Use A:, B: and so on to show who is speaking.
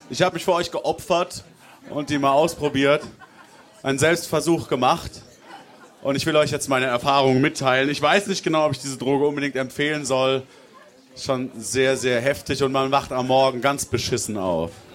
A: Ich habe mich für euch geopfert und die mal ausprobiert. Einen Selbstversuch gemacht. Und ich will euch jetzt meine Erfahrungen mitteilen. Ich weiß nicht genau, ob ich diese Droge unbedingt empfehlen soll. Schon sehr, sehr heftig und man wacht am Morgen ganz beschissen auf.